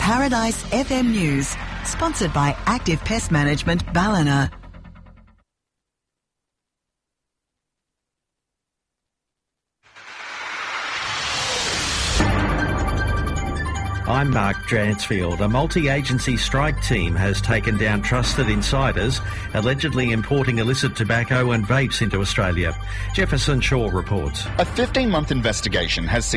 Paradise FM News, sponsored by Active Pest Management, Ballina. I'm Mark Dransfield. A multi-agency strike team has taken down trusted insiders allegedly importing illicit tobacco and vapes into Australia. Jefferson Shaw reports. A 15-month investigation has